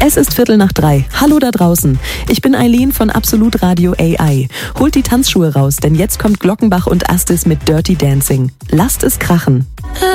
Es ist 2:45. Hallo da draußen. Ich bin Eileen von Absolut Radio AI. Holt die Tanzschuhe raus, denn jetzt kommt Glockenbach und Astis mit Dirty Dancing. Lasst es krachen.